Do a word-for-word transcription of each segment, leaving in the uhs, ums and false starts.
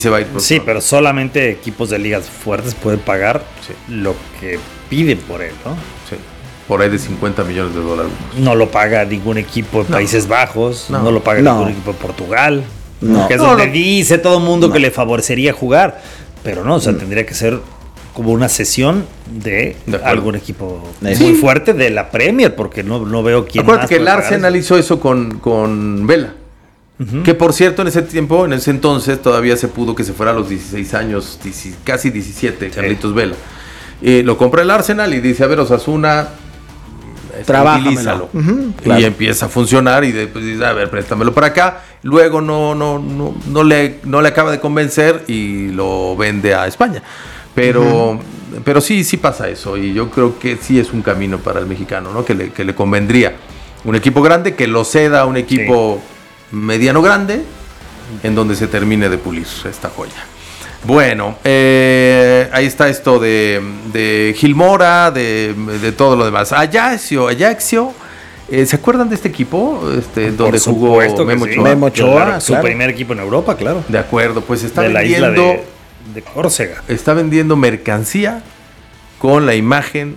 se va a ir por Sí, pero solamente equipos de ligas fuertes pueden pagar sí. lo que piden por él, ¿no? Sí. Por ahí de cincuenta millones de dólares. No lo paga ningún equipo de no. Países Bajos, no, no lo paga no. ningún equipo de Portugal. No. Que es no, donde no. dice todo el mundo no. que le favorecería jugar. Pero no, o sea, mm. tendría que ser como una sesión de, de algún equipo sí. muy fuerte de la Premier, porque no, no veo quién Acuérdate más que el Arsenal hizo eso con, con Vela. Uh-huh. Que por cierto, en ese tiempo, en ese entonces, todavía se pudo que se fuera a los dieciséis años, diez, casi diecisiete, sí. Carlitos Vela. Eh, lo compra el Arsenal y dice, a ver, Osasuna, trabajámelo. Uh-huh, claro. Y empieza a funcionar y después dice, a ver, préstamelo para acá. Luego no, no, no, no, le, no le acaba de convencer y lo vende a España. Pero, uh-huh. pero sí, sí pasa eso. Y yo creo que sí es un camino para el mexicano, ¿no? Que le, que le convendría un equipo grande, que lo ceda a un equipo... Sí. mediano grande, en donde se termine de pulir esta joya. Bueno, eh, ahí está esto de, de Gil Mora, de, de todo lo demás. Ajaxio, Ajaxio, eh, ¿se acuerdan de este equipo? Este, donde jugó Memo Ochoa. Sí. Memo Ochoa, su claro. primer equipo en Europa, claro. De acuerdo, pues está de vendiendo... la isla de, de Córcega. Está vendiendo mercancía con la imagen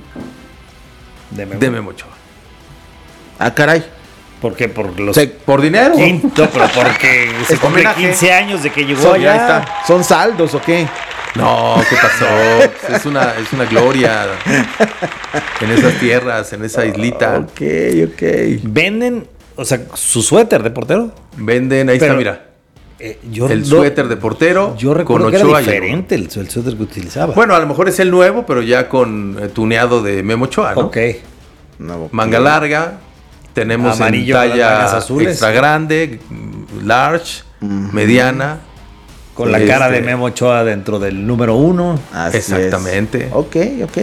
de Memo, de Memo Ochoa. Ah, caray. ¿Por qué? Por los se, ¿Por dinero? Quinto, pero porque se cumple quince años de que llegó Son, allá. Está. ¿Son saldos o qué? No, ¿qué pasó? es, una, es una gloria en esas tierras, en esa islita. Ok, ok. Venden, o sea, su suéter de portero. Venden, ahí pero, está, mira. Eh, yo el no, suéter de portero. Yo recuerdo que era diferente el, el suéter que utilizaba. Bueno, a lo mejor es el nuevo, pero ya con eh, tuneado de Memo Ochoa, ¿no? Ok. No, Manga larga. Tenemos amarillo en talla extra grande, large, uh-huh. mediana. Con la este, cara de Memo Ochoa dentro del número uno. Así exactamente. Es. Ok, ok.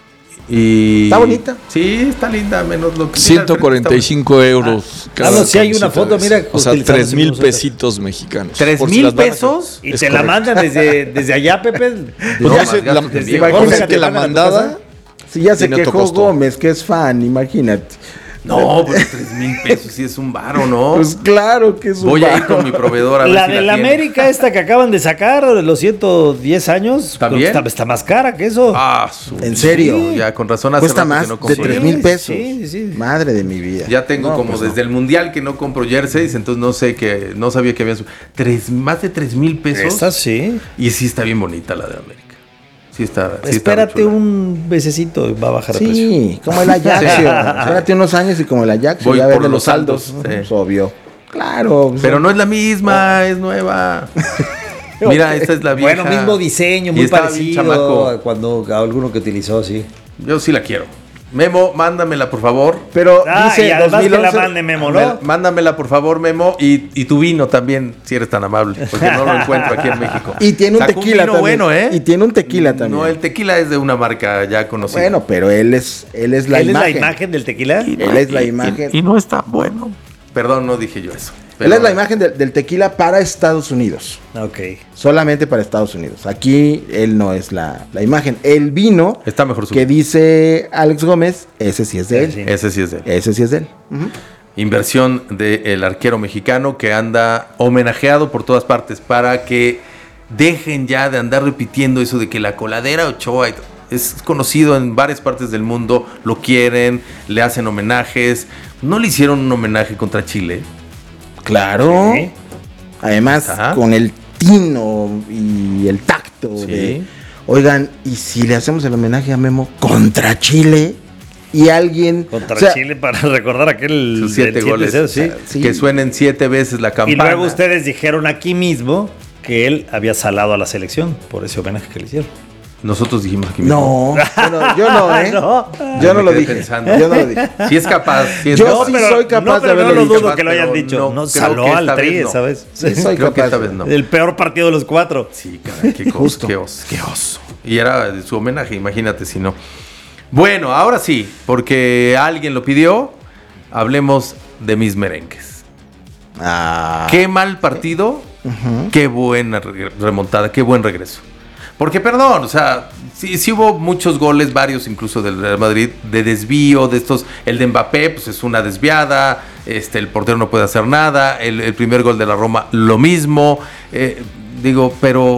Y está bonita. Sí, está linda, menos lo que... ciento cuarenta y cinco euros. Ah, no, si hay una foto, mira. O sea, tres mil pesitos mexicanos. ¿Tres mil pesos? Y es te correcto. La mandan desde, desde allá, Pepe. Pues no, se, la, desde imagínate la mandada. Si ya se quejó Gómez, que es fan, imagínate. No, pero tres mil pesos sí es un varo, ¿no? Pues claro que es un Voy varo. a ir con mi proveedor a ver la si de la la tiene. América esta que acaban de sacar, los ciento diez años. ¿También? Está, está más cara que eso. Ah, su... ¿En serio? Sí, ya, con razón hace cuesta más que no de tres mil pesos. Sí, sí. Madre de mi vida. Ya tengo no, como pues desde no. el Mundial que no compro jerseys, entonces no sé que, no sabía que había su... tres, más de tres mil pesos. Esta sí. Y sí está bien bonita la de América. Sí está, sí espérate está un mesecito y va a bajar sí, el precio. Sí, como el Ajax. Espérate unos años y como el Ajax voy ya por vende los los saldos. saldos. Sí. Sí. Obvio. Claro. Pero son... no es la misma, oh. es nueva. Mira, esta es la vieja. Bueno, mismo diseño, muy parecido a cuando a alguno que utilizó, sí. Yo sí la quiero. Memo, mándamela, por favor. Pero ah, dice y además dos mil once, que la mande Memo, ¿no? Mándamela, por favor, Memo. Y, y tu vino también, si eres tan amable, porque no lo encuentro aquí en México. Y tiene un Sacó tequila un vino también. bueno, ¿eh? Y tiene un tequila también. No, el tequila es de una marca ya conocida. Bueno, pero él es, él es la ¿Él imagen. es la imagen del tequila? Y él es la imagen. Y, y no es tan bueno. Perdón, no dije yo eso. Él es la imagen de, del tequila para Estados Unidos. Ok. Solamente para Estados Unidos. Aquí él no es la, la imagen. El vino está mejor que dice Alex Gómez, ese sí es de él. Sí. Ese sí es de él. Ese sí es de él. Uh-huh. Inversión del arquero mexicano que anda homenajeado por todas partes para que dejen ya de andar repitiendo eso de que la coladera Ochoa es conocido en varias partes del mundo, lo quieren, le hacen homenajes. No le hicieron un homenaje contra Chile. Claro. Sí. Además, ajá, con el tino y el tacto sí. de, oigan, ¿y si le hacemos el homenaje a Memo contra Chile? Y alguien... Contra o sea, Chile para recordar aquel... Sus siete goles. Cero, sí. Sí. Que suenen siete veces la campana. Y luego ustedes dijeron aquí mismo que él había salado a la selección por ese homenaje que le hicieron. Nosotros dijimos aquí mismo. No, bueno, yo no, ¿eh? no. Yo no lo dije. Pensando. Yo no lo dije. Si es capaz. Si es yo capaz. sí pero, soy capaz no, pero de no haberlo lo dudo capaz, que lo hayan dicho. No, no saló al tri, no. ¿sabes? Sí, soy creo capaz. que esta vez no. El peor partido de los cuatro. Sí, caray, qué oso, qué oso, qué oso. Y era su homenaje, imagínate si no. Bueno, ahora sí, porque alguien lo pidió, hablemos de mis merengues. Ah. Qué mal partido, uh-huh. Qué buena remontada, qué buen regreso. Porque, perdón, o sea, sí, sí hubo muchos goles, varios incluso del Real Madrid, de desvío, de estos, el de Mbappé, pues es una desviada, este, el portero no puede hacer nada, el, el primer gol de la Roma, lo mismo, eh, digo, pero